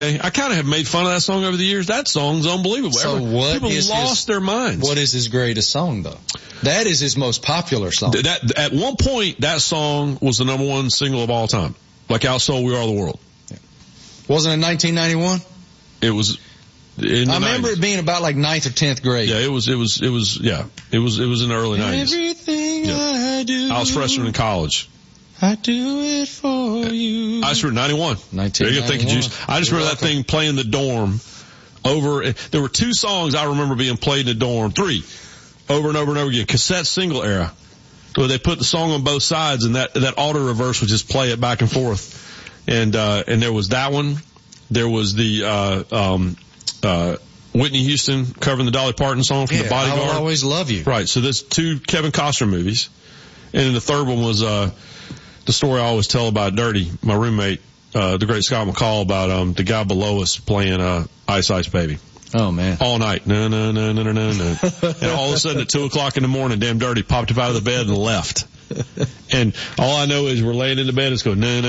I kind of have made fun of that song over the years. That song's unbelievable. So people lost their minds. What is his greatest song, though? That is his most popular song. At one point, that song was the number one single of all time. Like Out Soul, We Are the World. Yeah. Wasn't it 1991? It was. I remember it being about like 9th or 10th grade. Yeah, it was in the early 90s. Everything I do. I was freshman in college. I do it for you. I just remember 91. 1991. I just remember that thing playing in the dorm there were 2 songs I remember being played in the dorm, 3, over and over and over again, cassette single era, where they put the song on both sides and that auto reverse would just play it back and forth. And there was that one. There was the, Whitney Houston covering the Dolly Parton song from The Bodyguard. I Will Always Love You. Right. So there's 2 Kevin Costner movies. And then the third one was, the story I always tell about Dirty, my roommate, the great Scott McCall, about, the guy below us playing, Ice Ice Baby. Oh man. All night. No. And all of a sudden at 2:00 in the morning, damn Dirty popped up out of the bed and left. And all I know is we're laying in the bed and it's going, no.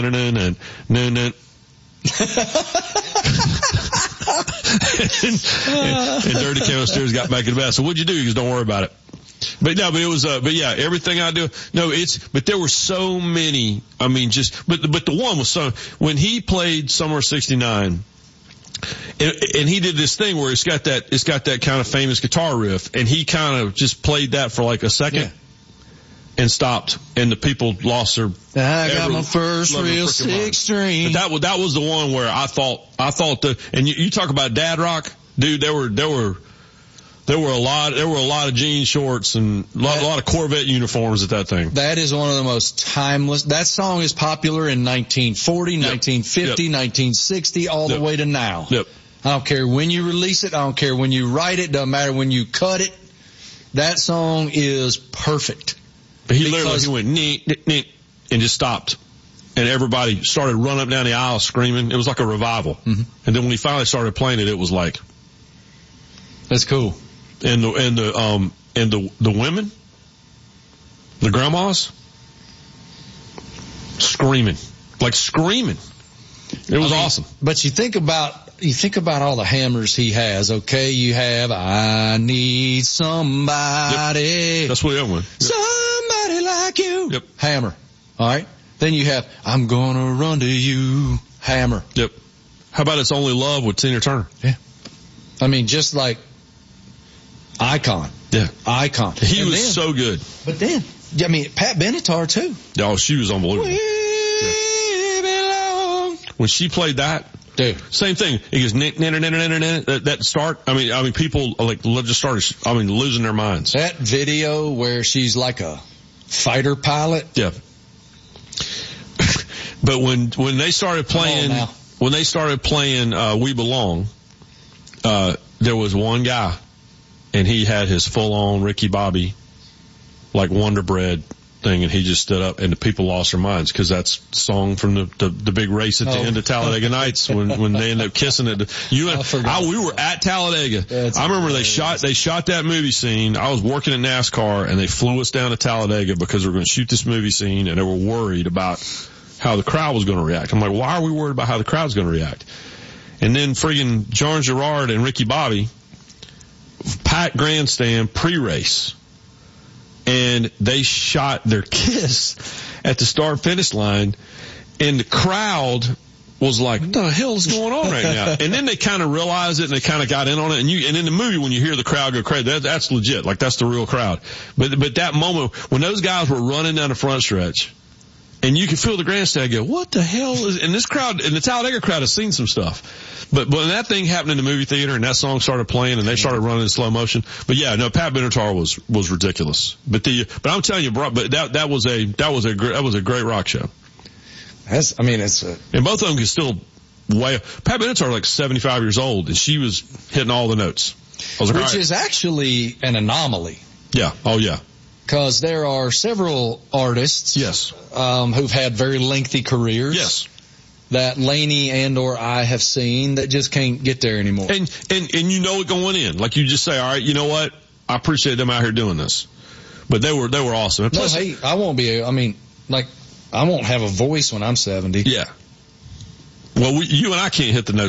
and Dirty came upstairs, got back in the bed. So what'd you do? He goes, don't worry about it. But it was, everything I do, but there were so many, but the one was when he played Summer of 69, and he did this thing where it's got that kind of famous guitar riff, and he kind of just played that for like a second. And stopped, and the people lost their. I got my first real 6-string. But that was the one where I thought and you talk about dad rock, dude. There were a lot of jean shorts and a lot of Corvette uniforms at that thing. That is one of the most timeless. That song is popular in 1940, 1950, 1960, all the way to now. Yep. I don't care when you release it. I don't care when you write it. Doesn't matter when you cut it. That song is perfect. But he went neat, and just stopped. And everybody started running up down the aisle screaming. It was like a revival. Mm-hmm. And then when he finally started playing it, it was like. That's cool. And the women, the grandmas, screaming. It was awesome. But you think about all the hammers he has, okay? You have, I need somebody. Yep. That's what the other one. Yep. Somebody like you. Yep. Hammer. Alright? Then you have, I'm gonna run to you. Hammer. Yep. How about It's Only Love with Tina Turner? Yeah. I mean, just like, icon. Yeah. Icon. He was so good. But then, Pat Benatar too. Oh, she was unbelievable. We belong. When she played that, dude, same thing. It goes, that start. I mean, people just started, losing their minds. That video where she's like a fighter pilot. Yeah. But when they started playing, We Belong, there was one guy, and he had his full-on Ricky Bobby, like Wonder Bread thing, and he just stood up, and the people lost their minds, because that's the song from the big race at the end of Talladega Nights when they ended up kissing it. We were at Talladega. I remember they shot that movie scene. I was working at NASCAR, and they flew us down to Talladega because we were going to shoot this movie scene, and they were worried about how the crowd was going to react. I'm like, why are we worried about how the crowd's going to react? And then friggin' John Girard and Ricky Bobby, packed grandstand pre-race, and they shot their kiss at the start-finish line, and the crowd was like, what the hell is going on right now? And then they kind of realized it, and they kind of got in on it, and in the movie, when you hear the crowd go crazy, that's legit, like that's the real crowd. But that moment, when those guys were running down the front stretch, and you could feel the grandstand go, what the hell is, and this crowd, and the Talladega crowd has seen some stuff. But when that thing happened in the movie theater and that song started playing and they started running in slow motion. But yeah, no, Pat Benatar was ridiculous. But I'm telling you, bro, but that was a great rock show. And both of them could still Pat Benatar like 75 years old, and she was hitting all the notes. Which is actually an anomaly. Yeah. Oh yeah. Because there are several artists, yes, who've had very lengthy careers, yes, that Laney and or I have seen that just can't get there anymore. And you know it going in, like you just say, all right, you know what? I appreciate them out here doing this, but they were awesome. And plus, I won't have a voice when I'm 70. Yeah. Well, you and I can't hit the notes